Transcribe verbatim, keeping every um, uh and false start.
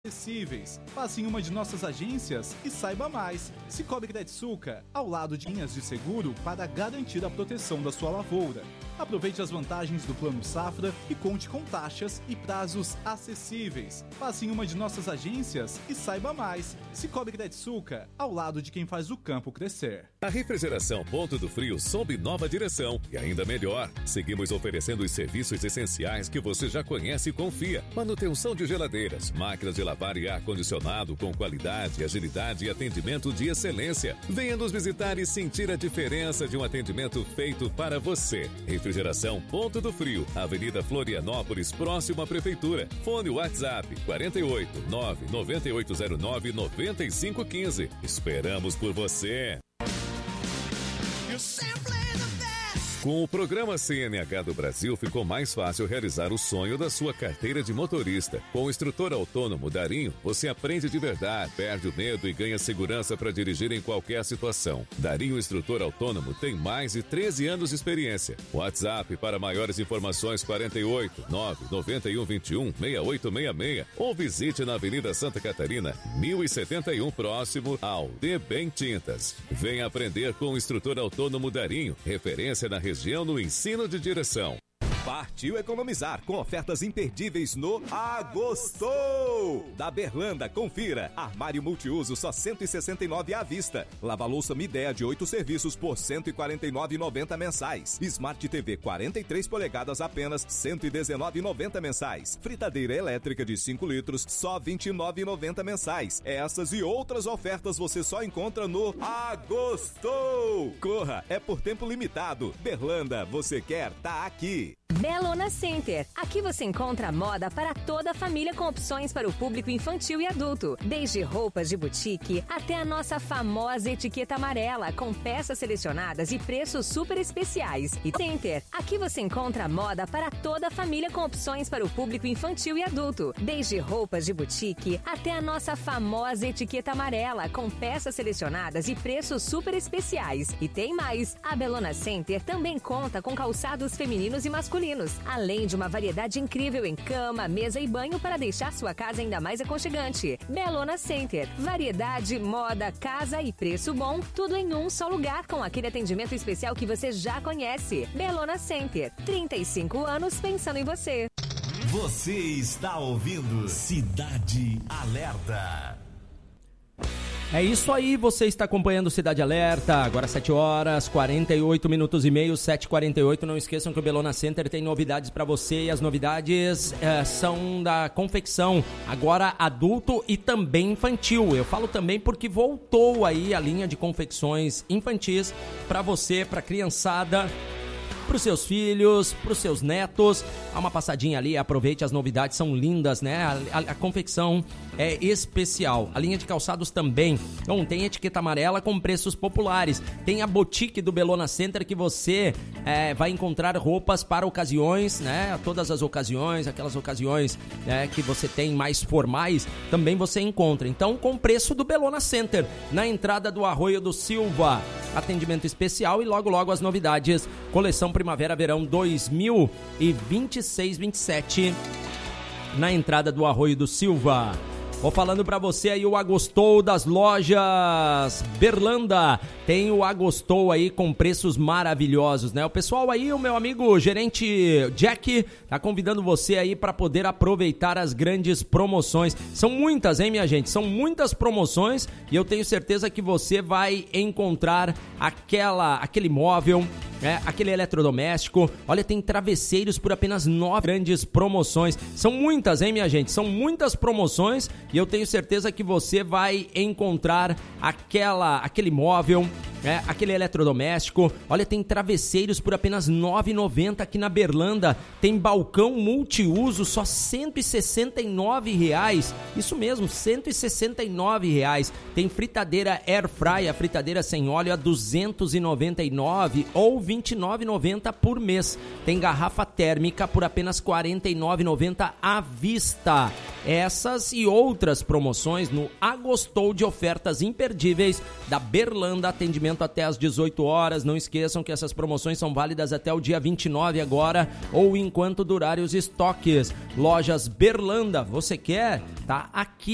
acessíveis. Passe em uma de nossas agências e saiba mais. Cicobi Crediçuca, ao lado de linhas de seguro para garantir a proteção da sua lavoura. Aproveite as vantagens do Plano Safra e conte com taxas e prazos acessíveis. Passe em uma de nossas agências e saiba mais. Cicobi Crediçuca, ao lado de quem faz o campo crescer. A Refrigeração Ponto do Frio sob nova direção e ainda melhor. Seguimos oferecendo os serviços essenciais que você já conhece e confia. Manutenção de geladeiras, máquinas de lavar e ar-condicionado com qualidade, agilidade e atendimento de excelência. Venha nos visitar e sentir a diferença de um atendimento feito para você. Refrigeração Ponto do Frio, Avenida Florianópolis, próximo à Prefeitura. Fone WhatsApp quarenta e oito, nove nove oito zero nove, nove cinco um cinco. Esperamos por você. Com o programa C N H do Brasil, ficou mais fácil realizar o sonho da sua carteira de motorista. Com o instrutor autônomo Darinho, você aprende de verdade, perde o medo e ganha segurança para dirigir em qualquer situação. Darinho Instrutor Autônomo tem mais de treze anos de experiência. WhatsApp para maiores informações quarenta e oito, nove nove um, vinte e um, sessenta e oito sessenta e seis ou visite na Avenida Santa Catarina, mil e setenta e um, próximo ao D Bem Tintas. Venha aprender com o instrutor autônomo Darinho, referência na região no ensino de direção. Partiu economizar com ofertas imperdíveis no Agostou! Da Berlanda, confira. Armário multiuso só cento e sessenta e nove reais à vista. Lava-louça Midea de oito serviços por cento e quarenta e nove reais e noventa centavos mensais. Smart T V quarenta e três polegadas apenas cento e dezenove reais e noventa centavos mensais. Fritadeira elétrica de cinco litros só vinte e nove reais e noventa centavos mensais. Essas e outras ofertas você só encontra no Agostou! Corra, é por tempo limitado. Berlanda, você quer? Tá aqui. Bellona Center. Aqui você encontra moda para toda a família com opções para o público infantil e adulto. Desde roupas de boutique até a nossa famosa etiqueta amarela com peças selecionadas e preços super especiais. E Center. Aqui você encontra moda para toda a família com opções para o público infantil e adulto. Desde roupas de boutique até a nossa famosa etiqueta amarela com peças selecionadas e preços super especiais. E tem mais. A Bellona Center também conta com calçados femininos e masculinos. Além de uma variedade incrível em cama, mesa e banho para deixar sua casa ainda mais aconchegante. Bellona Center. Variedade, moda, casa e preço bom, tudo em um só lugar com aquele atendimento especial que você já conhece. Bellona Center. trinta e cinco anos pensando em você. Você está ouvindo Cidade Alerta. É isso aí, você está acompanhando Cidade Alerta, agora sete horas, quarenta e oito minutos e meio, sete e quarenta e oito. Não esqueçam que o Bellona Center tem novidades para você e as novidades é, são da confecção, agora adulto e também infantil. Eu falo também porque voltou aí a linha de confecções infantis para você, para criançada, para os seus filhos, para os seus netos. Dá uma passadinha ali, aproveite, as novidades são lindas, né? A, a, a confecção é especial. A linha de calçados também. Então, tem etiqueta amarela com preços populares. Tem a boutique do Bellona Center que você é, vai encontrar roupas para ocasiões, né? Todas as ocasiões, aquelas ocasiões né, que você tem mais formais, também você encontra. Então, com preço do Bellona Center, na entrada do Arroio do Silva. Atendimento especial e logo, logo as novidades. Coleção Primavera-Verão dois mil e vinte e seis vinte e sete na entrada do Arroio do Silva. Vou falando pra você aí o Agostou das lojas Berlanda. Tem o Agostou aí com preços maravilhosos, né? O pessoal aí, o meu amigo gerente Jack, tá convidando você aí pra poder aproveitar as grandes promoções. São muitas, hein, minha gente? São muitas promoções e eu tenho certeza que você vai encontrar aquela, aquele móvel, né? Aquele eletrodoméstico. Olha, tem travesseiros por apenas nove grandes promoções. São muitas, hein, minha gente? São muitas promoções. E eu tenho certeza que você vai encontrar aquela, aquele móvel, né, aquele eletrodoméstico. Olha, tem travesseiros por apenas nove reais e noventa centavos aqui na Berlanda. Tem balcão multiuso, só cento e sessenta e nove reais. Isso mesmo, cento e sessenta e nove reais. Tem fritadeira Air Fry, a fritadeira sem óleo a duzentos e noventa e nove reais ou vinte e nove reais e noventa centavos por mês. Tem garrafa térmica por apenas quarenta e nove reais e noventa centavos à vista. Essas e outras promoções no Agostou de ofertas imperdíveis da Berlanda, atendimento até às dezoito horas. Não esqueçam que essas promoções são válidas até o dia vinte e nove agora ou enquanto durarem os estoques. Lojas Berlanda, você quer? Tá aqui.